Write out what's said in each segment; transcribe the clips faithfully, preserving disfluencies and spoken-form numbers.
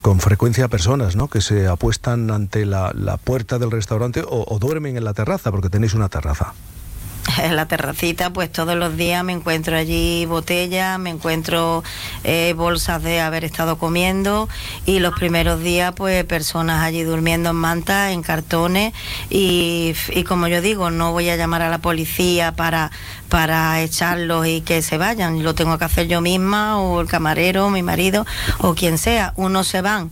con frecuencia personas, ¿no?, que se apuestan ante la, la puerta del restaurante o, o duermen en la terraza, porque tenéis una terraza. En la terracita, pues todos los días me encuentro allí botellas, me encuentro eh, bolsas de haber estado comiendo, y los primeros días pues personas allí durmiendo en mantas, en cartones, y, y como yo digo, no voy a llamar a la policía para, para echarlos y que se vayan, lo tengo que hacer yo misma, o el camarero, mi marido, o quien sea. Unos se van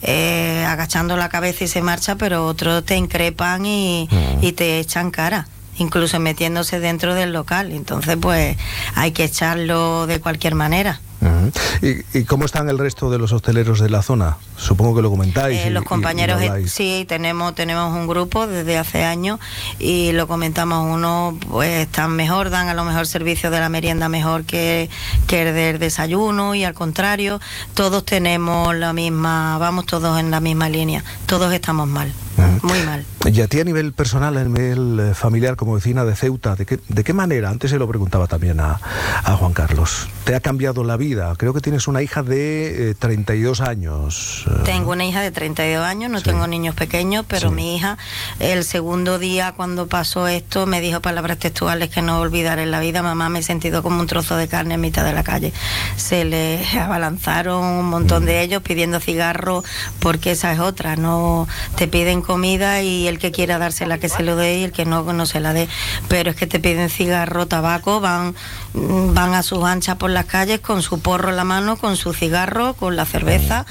eh, agachando la cabeza y se marcha, pero otros te increpan y, y te echan cara, incluso metiéndose dentro del local. Entonces pues hay que echarlo de cualquier manera. Uh-huh. ¿Y, ¿Y cómo están el resto de los hosteleros de la zona? Supongo que lo comentáis. Eh, y, los compañeros, y, y sí, tenemos tenemos un grupo desde hace años y lo comentamos. Unos pues están mejor, dan a lo mejor servicio de la merienda mejor que, que el del desayuno, y al contrario, todos tenemos la misma, vamos todos en la misma línea, todos estamos mal. Uh-huh. Muy mal. Y a ti, a nivel personal, a nivel familiar, como vecina de Ceuta, ¿de qué, de qué manera? Antes se lo preguntaba también a, a Juan Carlos. ¿Te ha cambiado la vida? Creo que tienes una hija de eh, treinta y dos años. Tengo una hija de treinta y dos años, no sí. tengo niños pequeños, pero sí. Mi hija, el segundo día cuando pasó esto, me dijo palabras textuales que no olvidaré en la vida: mamá, me he sentido como un trozo de carne en mitad de la calle. Se le abalanzaron un montón mm. de ellos pidiendo cigarros, porque esa es otra, no te piden comida y el que quiera dársela que se lo dé, y el que no, no se la dé, pero es que te piden cigarro, tabaco, van, van a sus anchas por las calles con su porro en la mano, con su cigarro, con la cerveza,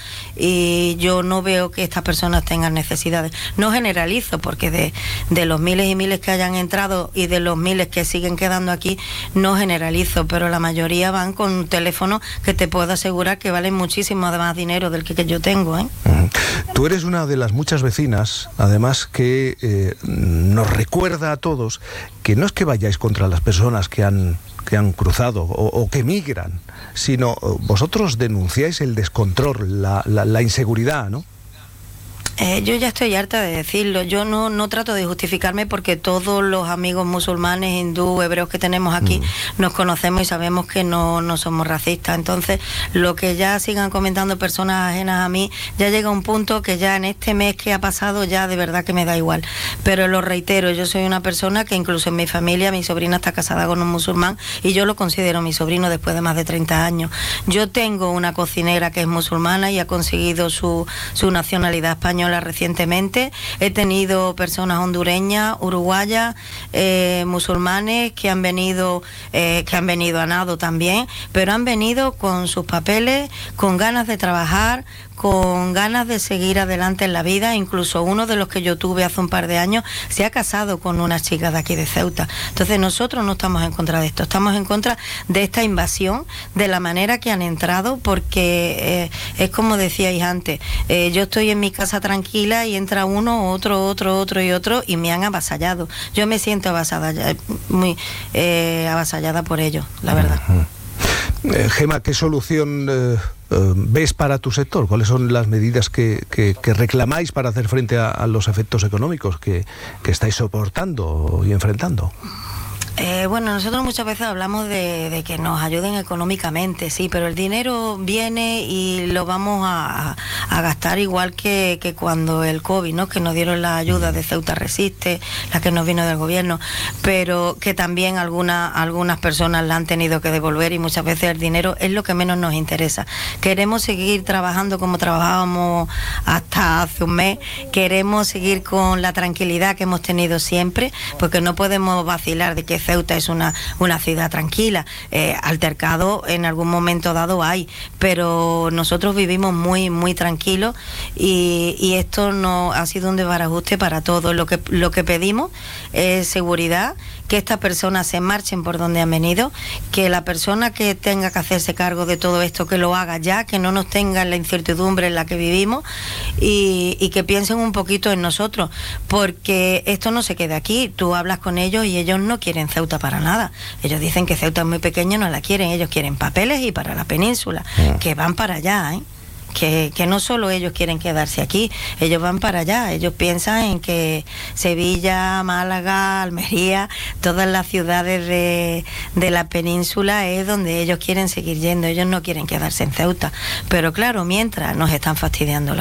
y yo no veo que estas personas tengan necesidades. No generalizo, porque de, de los miles y miles que hayan entrado y de los miles que siguen quedando aquí, no generalizo, pero la mayoría van con un teléfono que te puedo asegurar que valen muchísimo más dinero del que, que yo tengo, ¿eh? Tú eres una de las muchas vecinas, además, que eh, nos recuerda a todos que no es que vayáis contra las personas que han que han cruzado o, o que migran, sino vosotros denunciáis el descontrol, la, la, la inseguridad, ¿no? Eh, yo ya estoy harta de decirlo. Yo no, no trato de justificarme, porque todos los amigos musulmanes, hindú, hebreos que tenemos aquí mm. nos conocemos y sabemos que no, no somos racistas. Entonces, lo que ya sigan comentando personas ajenas a mí, ya llega un punto que ya en este mes que ha pasado ya de verdad que me da igual. Pero lo reitero, yo soy una persona que incluso en mi familia, mi sobrina está casada con un musulmán y yo lo considero mi sobrino después de más de treinta años. Yo tengo una cocinera que es musulmana y ha conseguido su, su nacionalidad española recientemente. He tenido personas hondureñas, uruguayas, eh, musulmanes que han venido eh, que han venido a nado también, pero han venido con sus papeles, con ganas de trabajar, con ganas de seguir adelante en la vida. Incluso uno de los que yo tuve hace un par de años se ha casado con una chica de aquí de Ceuta. Entonces nosotros no estamos en contra de esto, estamos en contra de esta invasión, de la manera que han entrado, porque eh, es como decíais antes, eh, yo estoy en mi casa tranquila y entra uno, otro, otro, otro y otro, y me han avasallado. Yo me siento avasallada, muy eh, avasallada por ello, la verdad. Uh-huh. eh, Gema, ¿qué solución eh, eh, ves para tu sector? ¿Cuáles son las medidas que, que, que reclamáis para hacer frente a, a los efectos económicos que, que estáis soportando y enfrentando? Eh, bueno, nosotros muchas veces hablamos de, de que nos ayuden económicamente, sí, pero el dinero viene y lo vamos a, a gastar igual que, que cuando el COVID, ¿no? Que nos dieron la ayuda de Ceuta Resiste, la que nos vino del gobierno, pero que también algunas algunas personas la han tenido que devolver, y muchas veces el dinero es lo que menos nos interesa. Queremos seguir trabajando como trabajábamos hasta hace un mes, queremos seguir con la tranquilidad que hemos tenido siempre, porque no podemos vacilar de que Ceuta es una, una ciudad tranquila. Eh, altercado en algún momento dado hay, pero nosotros vivimos muy muy tranquilos, y, y esto no ha sido un desbarajuste para todos. Lo que, lo que pedimos es seguridad, que estas personas se marchen por donde han venido, que la persona que tenga que hacerse cargo de todo esto, que lo haga ya, que no nos tenga en la incertidumbre en la que vivimos, y, y que piensen un poquito en nosotros, porque esto no se queda aquí. Tú hablas con ellos y ellos no quieren Ceuta para nada. Ellos dicen que Ceuta es muy pequeña, no la quieren, ellos quieren papeles y para la península, que van para allá, ¿eh? que, que no solo ellos quieren quedarse aquí, ellos van para allá, ellos piensan en que Sevilla, Málaga, Almería, todas las ciudades de, de la península es donde ellos quieren seguir yendo, ellos no quieren quedarse en Ceuta, pero claro, mientras nos están fastidiando